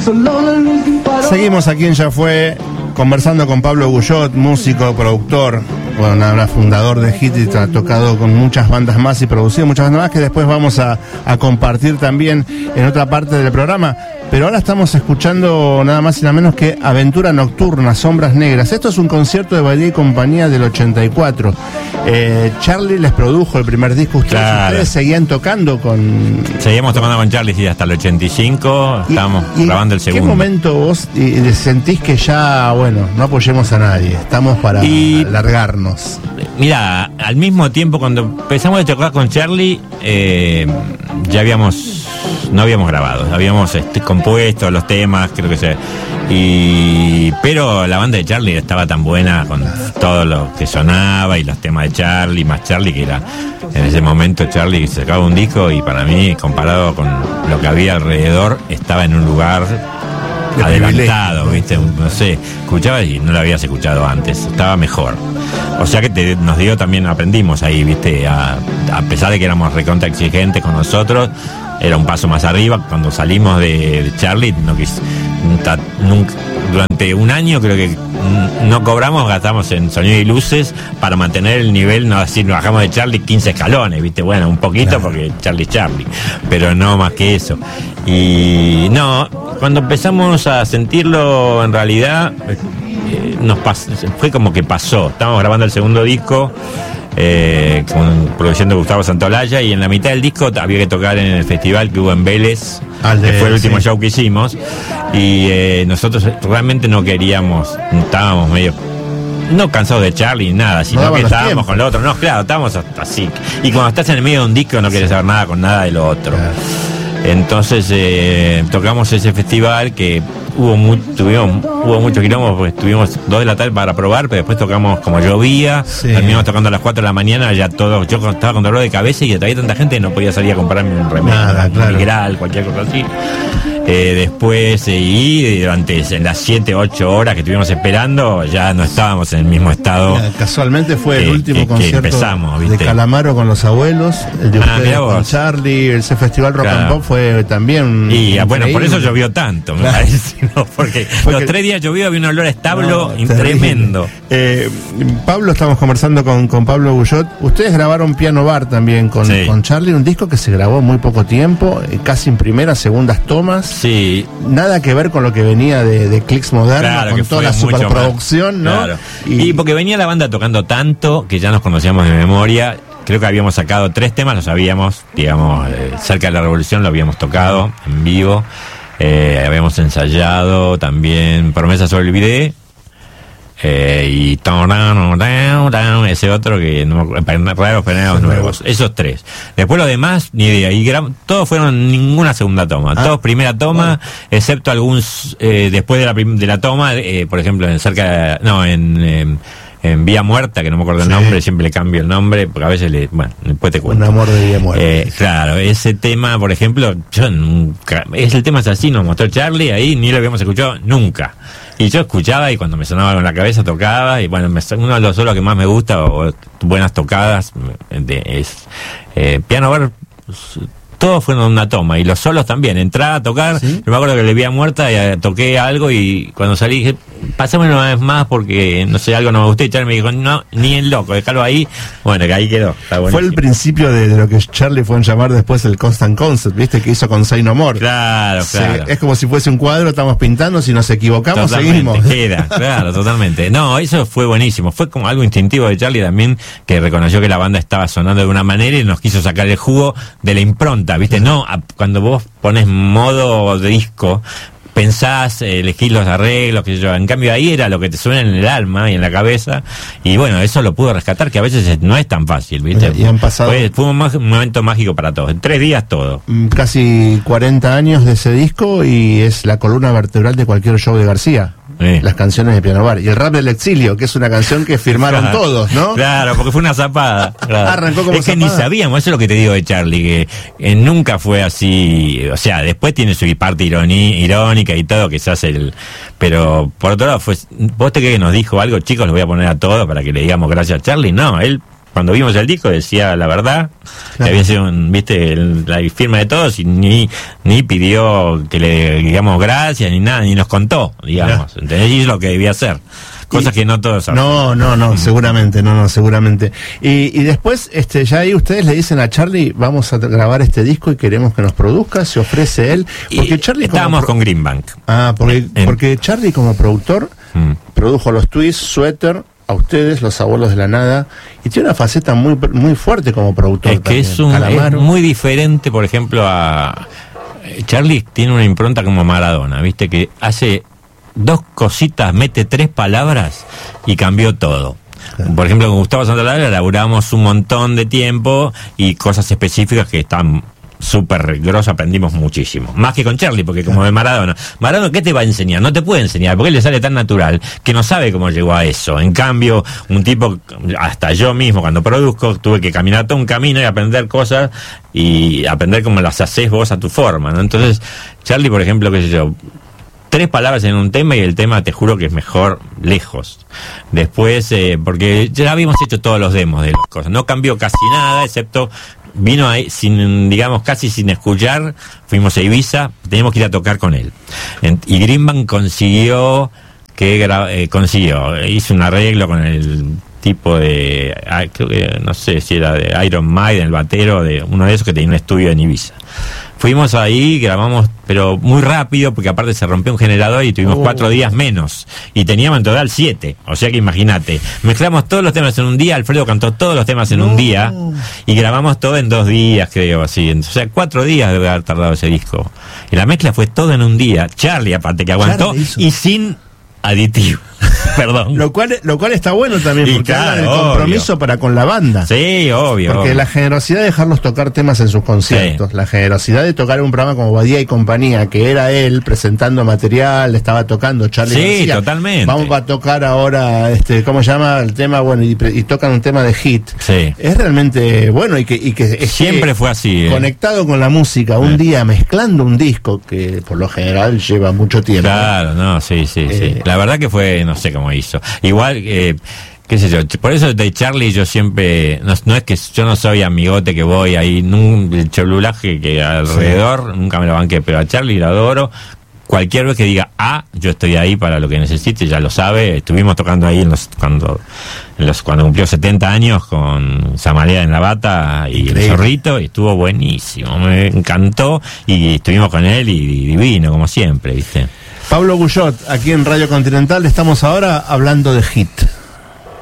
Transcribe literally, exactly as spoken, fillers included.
Seguimos aquí en Ya Fue, conversando con Pablo Guyot, músico, productor, bueno, ahora fundador de Hit, y ha tocado con muchas bandas más y producido muchas bandas más que después vamos a, a compartir también en otra parte del programa. Pero ahora estamos escuchando nada más y nada menos que Aventura Nocturna, Sombras Negras. Esto es un concierto de Badía y compañía del ochenta y cuatro. Eh, Charlie les produjo el primer disco. Ustedes, claro. ustedes seguían tocando con... Seguíamos tocando con Charlie sí, hasta el ochenta y cinco. Y, estábamos y grabando el segundo. ¿En qué momento vos y, y sentís que ya, bueno, no apoyemos a nadie? Estamos para y, largarnos. Mira, al mismo tiempo cuando empezamos a tocar con Charlie, eh, ya habíamos... No habíamos grabado, habíamos este, compuesto los temas, creo que se... Y, pero la banda de Charlie estaba tan buena con todo lo que sonaba y los temas de Charlie, más Charlie, que era en ese momento Charlie sacaba un disco y para mí, comparado con lo que había alrededor, estaba en un lugar de adelantado, ¿viste? No sé, escuchabas y no lo habías escuchado antes, estaba mejor. O sea que te, nos dio también, aprendimos ahí, ¿viste? A, a pesar de que éramos recontra exigentes con nosotros, era un paso más arriba. Cuando salimos de, de Charlie, no quis, nunca, durante un año creo que no cobramos, gastamos en sonido y luces para mantener el nivel, no así nos bajamos de Charlie quince escalones, ¿viste? Bueno, un poquito, claro, porque Charlie Charlie, pero no más que eso. Y no, cuando empezamos a sentirlo, en realidad eh, nos pas- fue como que pasó. Estábamos grabando el segundo disco, Eh, con producción de Gustavo Santolaya, y en la mitad del disco había que tocar en el festival que hubo en Vélez, Al de, que fue el último sí. show que hicimos, y eh, nosotros realmente no queríamos, estábamos medio no cansados de Charlie ni nada, sino no que estábamos tiempos. con lo otro, no, claro, estábamos hasta así, y cuando estás en el medio de un disco no quieres saber nada con nada de lo otro. Claro. Entonces eh, tocamos ese festival que hubo, mu- tuvimos, hubo mucho quilombo, porque estuvimos dos de la tarde para probar, pero después tocamos como llovía, Sí. terminamos tocando a las cuatro de la mañana, ya todos, yo estaba con dolor de cabeza y había tanta gente que no podía salir a comprarme un remedio, Nada, un claro. migral, cualquier cosa así. Eh, después, eh, y durante en las siete, ocho horas que estuvimos esperando, ya no estábamos en el mismo estado. Mira, casualmente fue que- el último que- que concierto empezamos, de ¿viste? Calamaro con los abuelos, el de Ah, ustedes mirá con vos. Charlie, ese festival Rock Claro. and Pop fue también Y ah, bueno, por eso increíble. llovió tanto, me Claro. parece, ¿no? Porque, Porque- los tres días llovió, había un olor a establo No, tremendo. Eh, Pablo, estamos conversando con, con Pablo Guyot. Ustedes grabaron Piano Bar también con, Sí. con Charlie, un disco que se grabó muy poco tiempo, eh, casi en primeras, segundas tomas. Sí, Nada que ver con lo que venía de, de Clicks Moderno, claro, con que toda fue la mucho superproducción, más. ¿no? Claro. Y, porque venía la banda tocando tanto que ya nos conocíamos de memoria. Creo que habíamos sacado tres temas, lo sabíamos, digamos, eh, cerca de la Revolución lo habíamos tocado en vivo. Eh, habíamos ensayado también Promesas Olvidé. Eh, y down, down, down, down, ese otro que no me acuerdo, raros penados nuevos, esos tres. Después lo demás, ni idea. Y gra- todos fueron ninguna segunda toma, Ah, todos primera toma, bueno. excepto algún eh, después de la, prim- de la toma, eh, por ejemplo, en cerca, de- no, en, eh, en Vía Muerta, que no me acuerdo el Sí. nombre, siempre le cambio el nombre, porque a veces le, bueno, después te cuento. Un amor de vida muerta. Eh, claro, ese tema, por ejemplo, yo nunca, es el tema asesino, mostró Charlie, ahí ni lo habíamos escuchado nunca. Y yo escuchaba y cuando me sonaba con la cabeza tocaba, y bueno, me, uno de los solos que más me gusta, o, o buenas tocadas, de, es eh, Piano Bar. Todos fueron una toma, y los solos también. Entraba a tocar, ¿Sí? yo me acuerdo que le vi a Muerta y eh, toqué algo, y cuando salí dije, pásamelo una vez más porque, no sé, algo no me gustó, y Charlie me dijo, no, ni el loco, déjalo ahí. Bueno, que ahí quedó. Está Fue el buenísimo. principio de, de lo que Charlie fue en llamar después el Constant Concept, ¿viste? Que hizo con Say No More. Claro, Se- claro. es como si fuese un cuadro, estamos pintando, si nos equivocamos, Totalmente, seguimos. queda, claro, totalmente. No, eso fue buenísimo. Fue como algo instintivo de Charlie también, que reconoció que la banda estaba sonando de una manera y nos quiso sacar el jugo de la impronta, ¿viste? No, a- cuando vos pones modo de disco, pensás, eh, elegís los arreglos, que yo. En cambio ahí era lo que te suena en el alma y en la cabeza, y bueno, eso lo pudo rescatar, que a veces es- no es tan fácil, ¿viste? Y han pasado- Fue, fue un, ma- un momento mágico para todos. En tres días todo. Mm, Casi cuarenta años de ese disco y es la columna vertebral de cualquier show de García. Sí. Las canciones de Piano Bar. Y el Rap del Exilio, que es una canción que firmaron Claro. todos, ¿no? Claro, porque fue una zapada. Claro. Arrancó como es que zapada. ni sabíamos, eso es lo que te digo de Charlie, que eh, nunca fue así. O sea, después tiene su parte ironi- irónica y todo, que se hace el. Pero por otro lado, fue, ¿vos te crees que nos dijo algo, chicos? Lo voy a poner a todos para que le digamos gracias a Charlie. No, él cuando vimos el disco decía la verdad, claro. Que había sido, un, viste, el, la firma de todos y ni ni pidió que le digamos gracias ni nada, ni nos contó, digamos, claro. ¿Entendés? Y es lo que debía hacer. Cosas y, que no todos saben. No, no, no, seguramente, no, no, seguramente. Y, y después, este, ya ahí ustedes le dicen a Charlie, vamos a grabar este disco y queremos que nos produzca, se ofrece él. Porque y Charlie estábamos pro- con Greenbank. Ah, porque, en, porque Charlie como productor mm. produjo los Twists, Sweater, a ustedes, Los Abuelos de la Nada, y tiene una faceta muy muy fuerte como productor. Es que también. es, un, es muy diferente, por ejemplo, a... Charlie tiene una impronta como Maradona, viste, que hace dos cositas, mete tres palabras y cambió todo. Claro. Por ejemplo, con Gustavo Santaolalla laburamos un montón de tiempo y cosas específicas que están súper grosos, aprendimos muchísimo. Más que con Charlie, porque como de Maradona. Maradona, ¿qué te va a enseñar? No te puede enseñar, porque él le sale tan natural que no sabe cómo llegó a eso. En cambio, un tipo, hasta yo mismo, cuando produzco, tuve que caminar todo un camino y aprender cosas y aprender cómo las haces vos a tu forma, ¿no? Entonces, Charlie, por ejemplo, qué sé yo, tres palabras en un tema y el tema te juro que es mejor lejos. Después, eh, porque ya habíamos hecho todos los demos de las cosas, no cambió casi nada, excepto vino ahí sin, digamos, casi sin escuchar, fuimos a Ibiza, teníamos que ir a tocar con él. En, y Greenbank consiguió que gra- eh, consiguió, hizo un arreglo con el tipo de, ah, creo que no sé si era de Iron Maiden, el batero de uno de esos que tenía un estudio en Ibiza. Fuimos ahí, grabamos, pero muy rápido, porque aparte se rompió un generador y tuvimos oh. cuatro días menos. Y teníamos en total siete. O sea que imagínate, mezclamos todos los temas en un día, Alfredo cantó todos los temas en no. un día, y grabamos todo en dos días, creo, así. O sea, cuatro días debe haber tardado ese disco. Y la mezcla fue todo en un día. Charlie, aparte, que aguantó, y sin aditivo. Perdón. Lo cual, lo cual está bueno también, y porque claro, habla del compromiso obvio. Para con la banda. Sí, obvio. Porque obvio. la generosidad de dejarlos tocar temas en sus conciertos, sí. La generosidad de tocar un programa como Badía y Compañía, que era él presentando material, estaba tocando Charlie Sí, García. Totalmente. Vamos a tocar ahora, este, ¿cómo se llama el tema? Bueno, y, y tocan un tema de hit. Sí. Es realmente bueno y que, y que siempre fue así. ¿eh? Conectado con la música, un eh. día mezclando un disco que por lo general lleva mucho tiempo. Claro, no, sí, sí, eh. sí. La verdad que fue, no sé cómo hizo. Igual, eh, qué sé yo, por eso de Charlie yo siempre, no, no es que yo no soy amigote que voy ahí, num, el cholulaje que alrededor, sí. Nunca me lo banqué, pero a Charlie lo adoro. Cualquier vez que diga ah, yo estoy ahí para lo que necesite, ya lo sabe. Estuvimos tocando ahí en los, cuando en los cuando cumplió setenta años con Samalea en la Bata y Increíble. El Zorrito, y estuvo buenísimo, me encantó, y estuvimos con él y, y divino, como siempre, ¿viste? Pablo Guyot, aquí en Radio Continental, estamos ahora hablando de hit.